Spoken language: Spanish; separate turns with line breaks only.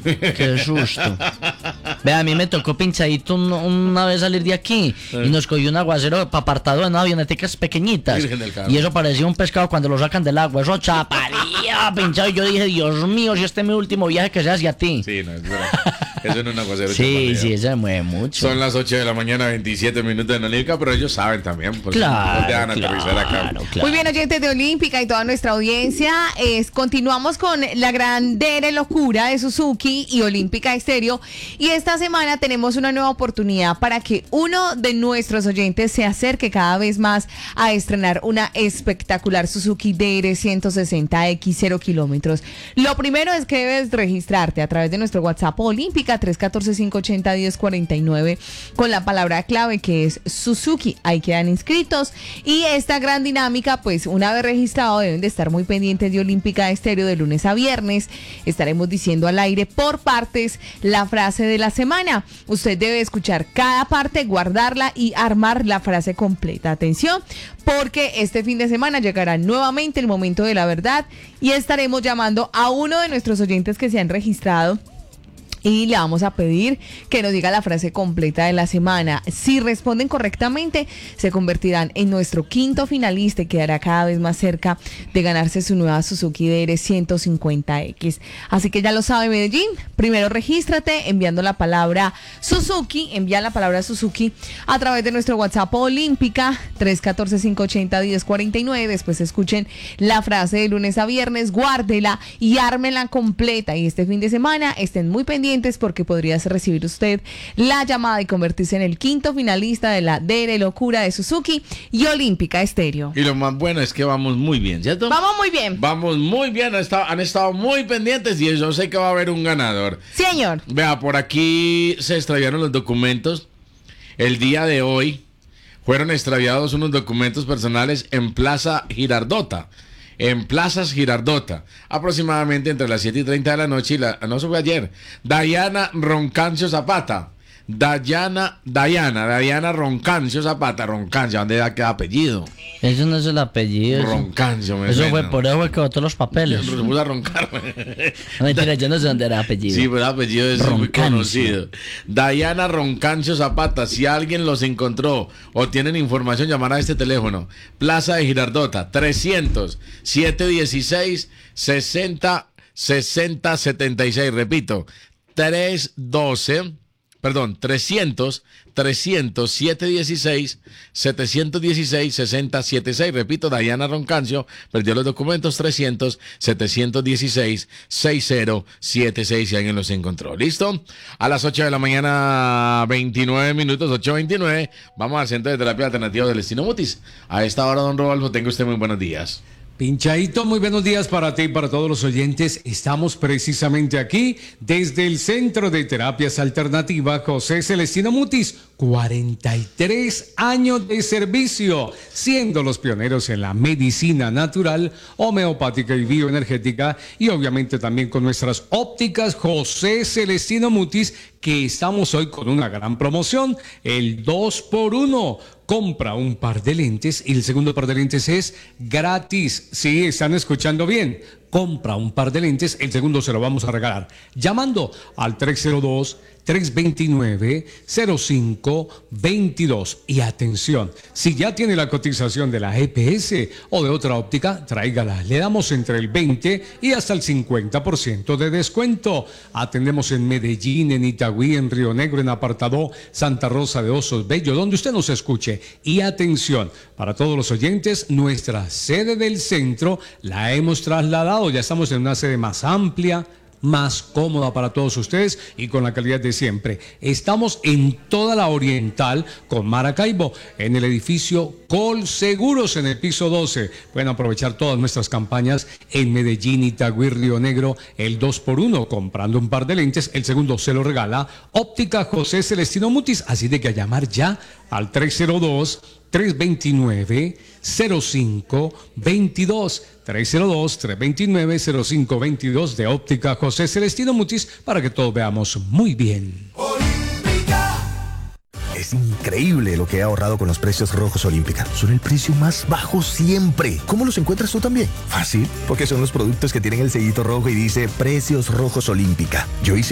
Qué susto. Vea, a mí me tocó pinchadito una vez salir de aquí y nos cogió un aguacero para apartado en avioneticas pequeñitas. Y eso parecía un pescado cuando lo sacan del agua. Eso chaparía, pinchado. Y yo dije, Dios mío, si este es mi último viaje que sea hacia ti.
Sí, no, es verdad. Eso no es un aguacero.
Sí, sí, eso se mueve mucho.
Son las 8 de la mañana, 27 minutos en Olímpica, pero ellos saben también. Pues,
claro,
no te van a aterrizar acá.
Claro.
Muy bien, oyentes de Olímpica y toda nuestra audiencia, continuamos con la grandera locura de Suzuki y Olímpica Estéreo. Y esta semana tenemos una nueva oportunidad para que uno de nuestros oyentes se acerque cada vez más a estrenar una espectacular Suzuki DR160X 0 kilómetros. Lo primero es que debes registrarte a través de nuestro WhatsApp Olímpica 314-580-1049 con la palabra clave que es Suzuki. Ahí quedan inscritos y esta gran dinámica, pues una vez registrado deben de estar muy pendientes de Olímpica Estéreo de lunes a viernes. Estaremos diciendo al aire por partes la frase de la semana. Usted debe escuchar cada parte, guardarla y armar la frase completa. Atención, porque este fin de semana llegará nuevamente el momento de la verdad y estaremos llamando a uno de nuestros oyentes que se han registrado y le vamos a pedir que nos diga la frase completa de la semana. Si responden correctamente, se convertirán en nuestro quinto finalista y quedará cada vez más cerca de ganarse su nueva Suzuki DR150X. Así que ya lo sabe, Medellín. Primero regístrate enviando la palabra Suzuki. Envía la palabra Suzuki a través de nuestro WhatsApp Olímpica 314-580-1049. Después escuchen la frase de lunes a viernes, guárdela y ármenla completa. Y este fin de semana estén muy pendientes porque podría recibir usted la llamada y convertirse en el quinto finalista de la DR Locura de Suzuki y Olímpica Estéreo.
Y lo más bueno es que vamos muy bien, ¿cierto?
Vamos muy bien.
Vamos muy bien, han estado muy pendientes y yo sé que va a haber un ganador.
Sí, señor.
Vea, por aquí se extraviaron los documentos. El día de hoy fueron extraviados unos documentos personales en Plaza Girardota. En Plazas Girardota, aproximadamente entre las 7:30 de la noche y no, eso fue ayer. Dayana Roncancio Zapata. Dayana Roncancio Zapata. Roncancio, ¿dónde da qué apellido?
Eso no es el apellido.
Roncancio,
eso fue por eso que botó los papeles.
Se puso a roncar.
No, mentira, yo no sé dónde era el apellido.
Sí, pero el apellido es muy conocido. Dayana Roncancio Zapata. Si alguien los encontró o tienen información, llamar a este teléfono. Plaza de Girardota, 300-716-60-76. Repito, 300-716-6076. Repito, Dayana Roncancio perdió los documentos. 300-716-6076. Si alguien los encontró. ¿Listo? A las 8 de la mañana, 29 minutos, 8:29. Vamos al Centro de Terapia Alternativa del Destino Mutis. A esta hora, don Rodolfo, tenga usted muy buenos días.
Pinchadito, muy buenos días para ti y para todos los oyentes. Estamos precisamente aquí desde el Centro de Terapias Alternativas José Celestino Mutis. 43 años de servicio, siendo los pioneros en la medicina natural, homeopática y bioenergética, y obviamente también con nuestras ópticas José Celestino Mutis, que estamos hoy con una gran promoción, el 2x1. Compra un par de lentes y el segundo par de lentes es gratis. Sí, están escuchando bien. Compra un par de lentes, el segundo se lo vamos a regalar. Llamando al 302-329-0522. Y atención, si ya tiene la cotización de la GPS o de otra óptica, tráigala. Le damos entre el 20 y hasta el 50% de descuento. Atendemos en Medellín, en Itagüí, en Río Negro, en Apartadó, Santa Rosa de Osos Bello, donde usted nos escuche. Y atención, para todos los oyentes, nuestra sede del centro la hemos trasladado. Ya estamos en una sede más amplia, más cómoda para todos ustedes y con la calidad de siempre. Estamos en toda la Oriental con Maracaibo, en el edificio Colseguros, en el piso 12. Pueden aprovechar todas nuestras campañas en Medellín, Itagüí, Río Negro, el 2x1, comprando un par de lentes, el segundo se lo regala Óptica José Celestino Mutis. Así de que a llamar ya al 302-329-0522. 302-329-0522 de Óptica José Celestino Mutis, para que todos veamos muy bien.
Es increíble lo que he ahorrado con los precios rojos Olímpica. Son el precio más bajo siempre. ¿Cómo los encuentras tú también? Fácil, porque son los productos que tienen el sellito rojo y dice Precios Rojos Olímpica. Yo hice